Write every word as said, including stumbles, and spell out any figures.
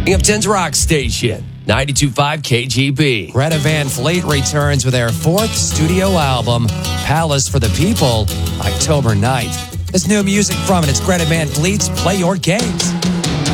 Binghamton's Rock Station, ninety-two point five K G B. Greta Van Fleet returns with their fourth studio album, Palace for the People, October ninth. This new music from it, it's Greta Van Fleet's Play Your Games.